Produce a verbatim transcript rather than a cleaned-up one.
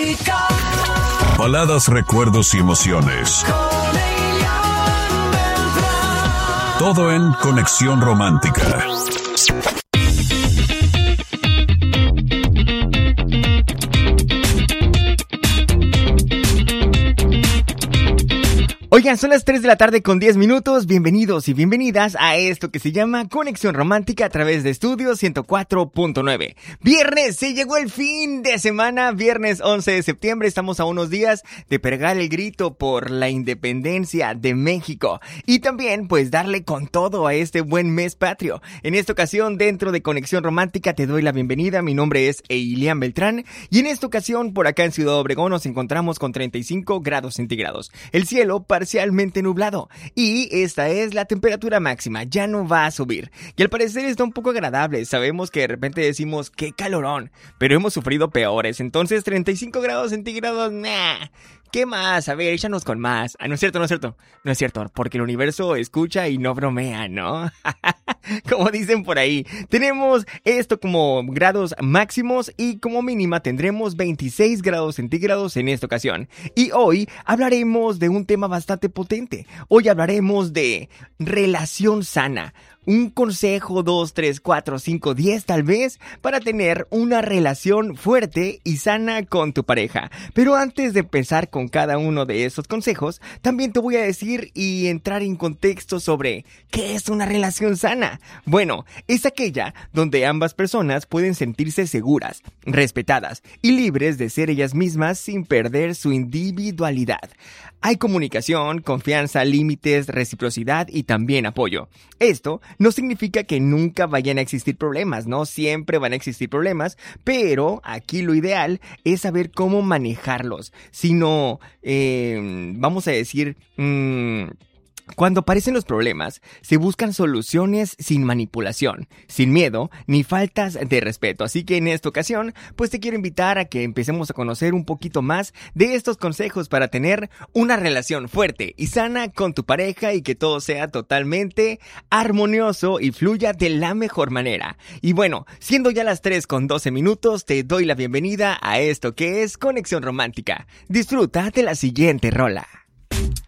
romántica. Baladas, recuerdos y emociones. Con Elian Beltrán. Todo en Conexión Romántica. Oigan, son las tres de la tarde con diez minutos, bienvenidos y bienvenidas a esto que se llama Conexión Romántica a través de Estudio ciento cuatro punto nueve. Viernes, se llegó el fin de semana, viernes once de septiembre, estamos a unos días de pegar el grito por la independencia de México y también pues darle con todo a este buen mes patrio. En esta ocasión dentro de Conexión Romántica te doy la bienvenida, mi nombre es Elian Beltrán y en esta ocasión por acá en Ciudad Obregón nos encontramos con treinta y cinco grados centígrados. El cielo para parcialmente nublado y esta es la temperatura máxima, ya no va a subir y al parecer está un poco agradable. Sabemos que de repente decimos qué calorón, pero hemos sufrido peores, entonces treinta y cinco grados centígrados, nah. ¿Qué más? A ver, échanos con más. Ah, no es cierto, no es cierto. No es cierto, porque el universo escucha y no bromea, ¿no? Como dicen por ahí. Tenemos esto como grados máximos y como mínima tendremos veintiséis grados centígrados en esta ocasión. Y hoy hablaremos de un tema bastante potente. Hoy hablaremos de relación sana. Un consejo, dos, tres, cuatro, cinco, diez tal vez, para tener una relación fuerte y sana con tu pareja. Pero antes de empezar con cada uno de esos consejos, también te voy a decir y entrar en contexto sobre ¿qué es una relación sana? Bueno, es aquella donde ambas personas pueden sentirse seguras, respetadas y libres de ser ellas mismas sin perder su individualidad. Hay comunicación, confianza, límites, reciprocidad y también apoyo. Esto no significa que nunca vayan a existir problemas, ¿no? Siempre van a existir problemas, pero aquí lo ideal es saber cómo manejarlos. Sino, eh, vamos a decir... Mmm, Cuando aparecen los problemas, se buscan soluciones sin manipulación, sin miedo, ni faltas de respeto. Así que en esta ocasión, pues te quiero invitar a que empecemos a conocer un poquito más de estos consejos para tener una relación fuerte y sana con tu pareja y que todo sea totalmente armonioso y fluya de la mejor manera. Y bueno, siendo ya las tres con doce minutos, te doy la bienvenida a esto que es Conexión Romántica. Disfruta de la siguiente rola.